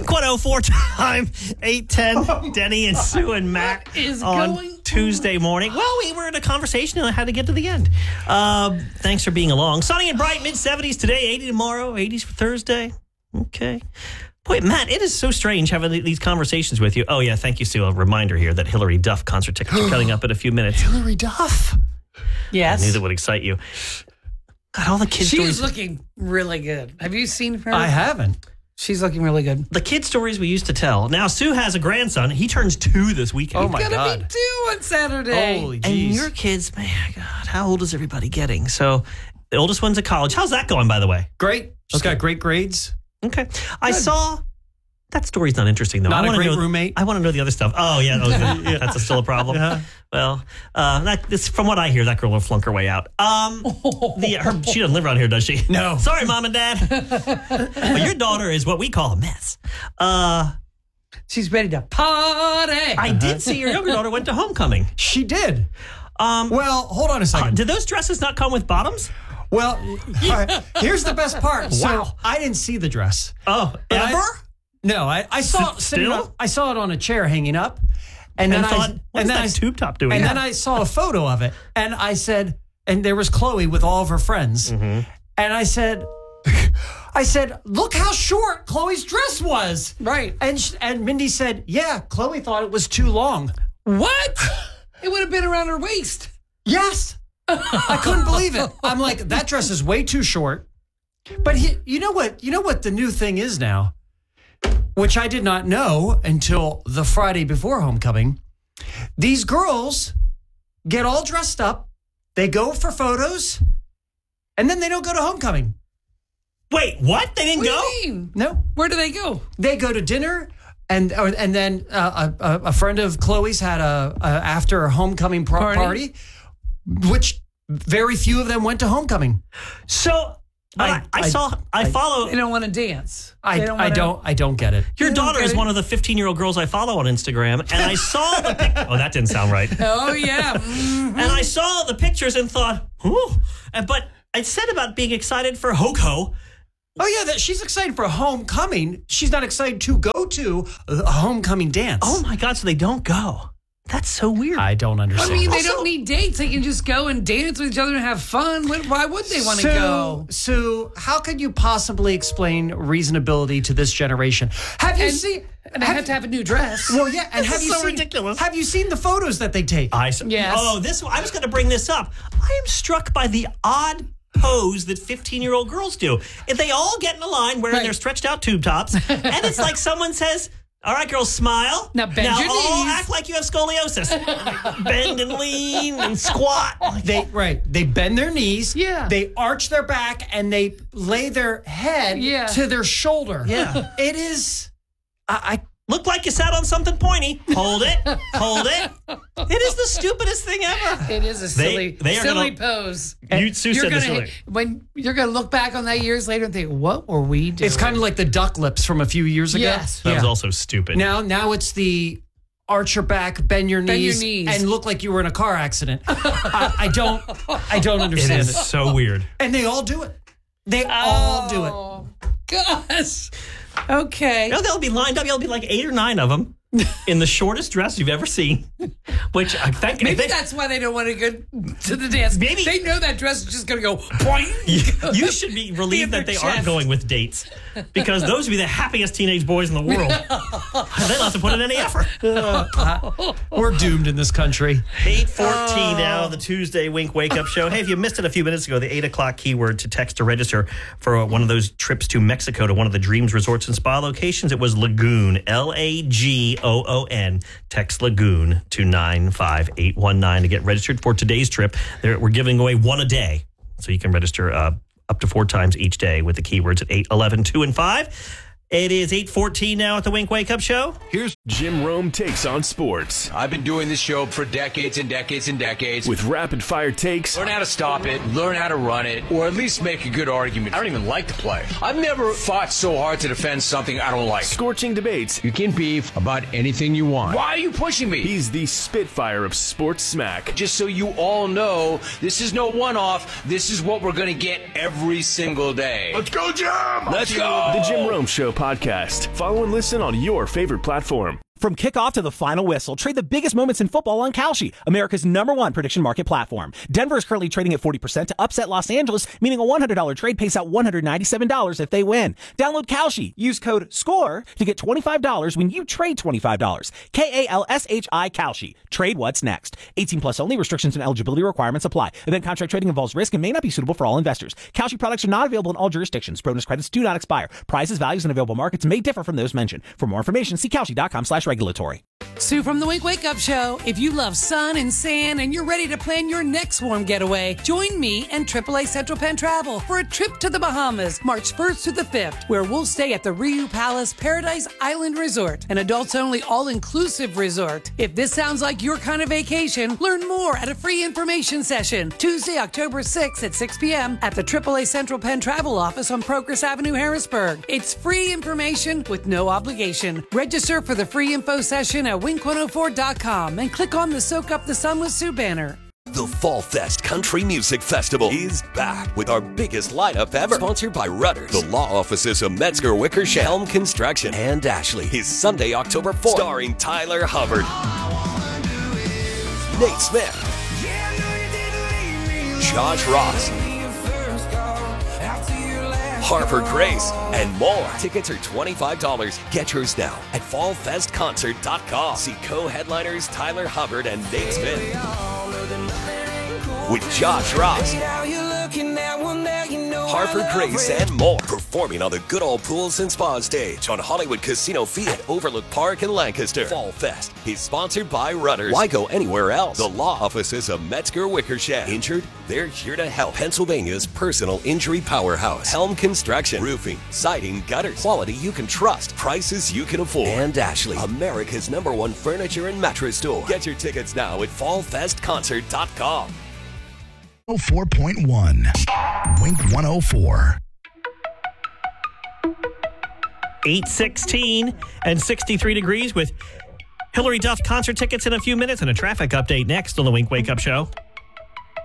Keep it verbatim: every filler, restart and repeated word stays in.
Wink one oh four time, eight ten, oh Denny and Sue and Matt is on going Tuesday morning. Well, we were in a conversation and I had to get to the end. Um, thanks for being along. Sunny and bright, mid seventies today, eighty tomorrow, eighties for Thursday. Okay. Boy, Matt, it is so strange having these conversations with you. Oh, yeah, thank you, Sue. A reminder here that Hillary Duff concert tickets are coming up in a few minutes. Hillary Duff? Yes. I knew that would excite you. God, all the kids' She stories. is looking really good. Have you seen her? I haven't. She's looking really good. The kid stories we used to tell. Now, Sue has a grandson. He turns two this weekend. Oh, my He's gonna God. be two on Saturday. Holy And jeez. your kids, man, God, how old is everybody getting? So the oldest one's at college. How's that going, by the way? Great. She's Okay. got great grades. Okay. I saw... That story's not interesting, though. Not I a wanna great know, roommate. I want to know the other stuff. Oh, yeah. That was, yeah that's a, still a problem. Yeah. Well, uh, that, this, from what I hear, that girl will flunk her way out. Um, the, her, she doesn't live around here, does she? No. Sorry, Mom and Dad. Well, your daughter is what we call a mess. Uh, She's ready to party. I did see your younger daughter went to homecoming. She did. Um, Well, hold on a uh, second. did those dresses not come with bottoms? Well, all right, here's the best part. So Wow. I didn't see the dress. Oh, But I- ever? No, I, I saw it sitting Still? on, I saw it on a chair hanging up, and, And then thought, I what and is then that I, tube top doing? and then I saw a photo of it, and I said, and there was Chloe with all of her friends, Mm-hmm. and I said, I said, look how short Chloe's dress was, Right. and sh- and Mindy said, yeah, Chloe thought it was too long. What? It would have been around her waist. Yes, I couldn't believe it. I'm like, that dress is way too short. But he, you know what? You know what the new thing is now, which I did not know until the Friday before homecoming. These girls get all dressed up, they go for photos, and then they don't go to homecoming. Wait, what? They didn't What go? do you mean? No, Where do they go? they go to dinner. And or, and then uh, a, a friend of Chloe's had a, a after homecoming pro- Party? party, which very few of them went to homecoming. So I, I- I, I- saw, I, I- follow. They don't want to dance. I, They I wanna- don't I don't get it. Your You don't daughter get is it? one of the fifteen-year-old girls I follow on Instagram, and I saw the pic- oh, that didn't sound right. Oh, yeah. Mhm. And I saw the pictures and thought, ooh. And, but I said about being excited for HoCo. Oh yeah, that she's excited for homecoming. She's not excited to go to a homecoming dance. Oh my God! So they don't go. That's so weird. I don't I understand. mean, they Also- don't need dates. They can just go and dance with each other and have fun. What- Why would they want to so, go? So, how could you possibly explain reasonability to this generation? Have you And, seen? and they have to have a new dress. Well, yeah, and This have is you so seen? ridiculous. Have you seen the photos that they take? I saw, Yes. Oh, this. I was going to bring this up. I am struck by the odd pose that fifteen-year-old girls do. If they all get in a line wearing Right. their stretched-out tube tops, and it's like someone says, "All right, girls, smile. Now bend now your all knees." act like you have scoliosis. Bend and lean and squat." They right. They bend their knees. Yeah. They arch their back and they lay their head Yeah. to their shoulder. Yeah. It is. I. Look like you sat on something pointy. Hold it. Hold it. It is the stupidest thing ever. It is a They- silly, they are silly gonna- pose. You Sue You're said this gonna earlier. when you're gonna look back on that years later and think, what were we doing? It's kind of like the duck lips from a few years ago. Yes. That was Yeah. also stupid. Now, now it's the arch your back, bend your Bend your knees, knees. and look like you were in a car accident. I, I don't, I don't it understand is it. so weird. And they all do it. They all do it. Oh, gosh. Okay. You know, they'll be lined up. There'll be like eight or nine of them in the shortest dress you've ever seen. Which I think Maybe I think that's why they don't want to go to the dance. Maybe- they know that dress is just going to go boing. you, you should be relieved In that their they aren't chest. going with dates, because those would be the happiest teenage boys in the world. They don't have to put in any effort. We're doomed in this country. eight fourteen now, the Tuesday Wink Wake Up Show. Hey, if you missed it a few minutes ago, the eight o'clock keyword to text to register for one of those trips to Mexico to one of the Dreams Resorts and Spa locations, it was Lagoon, L A G O O N. Text Lagoon to nine five eight one nine to get registered for today's trip. There, we're giving away one a day, so you can register uh, up to four times each day with the keywords at eight, eleven, two, and five. It is eight fourteen now at the Wink Wake Up Show. Here's Jim Rome Takes on Sports I've been doing this show for decades and decades and decades. with rapid fire takes, Learn how to stop it, learn how to run it, or at least make a good argument. I don't even like to play. I've never fought so hard to defend something I don't like. scorching debates. You can beef about anything you want. Why are you pushing me? He's the Spitfire of sports smack. Just so you all know, this is no one-off. This is what we're going to get every single day. Let's go, Jim! Let's go! The Jim Rome Show podcast. Follow and listen on your favorite platform. From kickoff to the final whistle, trade the biggest moments in football on Kalshi, America's number one prediction market platform. Denver is currently trading at forty percent to upset Los Angeles, meaning a one hundred dollars trade pays out one hundred ninety-seven dollars if they win. Download Kalshi. Use code SCORE to get twenty-five dollars when you trade twenty-five dollars. K A L S H I Kalshi. Trade what's next. eighteen plus only. Restrictions and eligibility requirements apply. Event contract trading involves risk and may not be suitable for all investors. Kalshi products are not available in all jurisdictions. Bonus credits do not expire. Prices, values, and available markets may differ from those mentioned. For more information, see Kalshi.com slash regulatory. Sue from the Wink Wake Up Show. If you love sun and sand and you're ready to plan your next warm getaway, join me and triple A Central Penn Travel for a trip to the Bahamas, March first to the fifth, where we'll stay at the Riu Palace Paradise Island Resort, an adults-only all-inclusive resort. If this sounds like your kind of vacation, learn more at a free information session Tuesday, October sixth at six p.m. at the triple A Central Penn Travel office on Progress Avenue, Harrisburg. It's free information with no obligation. Register for the free info session at wink one oh four dot com and click on the Soak Up the Sun with Sue banner. The Fall Fest Country Music Festival is back with our biggest lineup ever. Sponsored by Rudders, the law offices of Metzger Wickersham, Helm Construction, and Ashley. Is Sunday, October fourth. Starring Tyler Hubbard, Nate Smith, Josh Ross, Harper Grace, and more. Tickets are twenty-five dollars. Get yours now at fall fest concert dot com. See co-headliners Tyler Hubbard and Nate Smith with Josh Ross, Harper Grace, and more. Performing on the Good Old Pools and Spa stage on Hollywood Casino Field, Overlook Park in Lancaster. Fall Fest is sponsored by Rudders. Why go anywhere else? The law offices of Metzger Wickersham. Injured? They're here to help. Pennsylvania's personal injury powerhouse. Helm Construction. Roofing, siding, gutters. Quality you can trust. Prices you can afford. And Ashley, America's number one furniture and mattress store. Get your tickets now at fall fest concert dot com. oh four point one. Wink one oh four. eight sixteen and sixty-three degrees with Hillary Duff concert tickets in a few minutes and a traffic update next on the Wink Wake Up Show.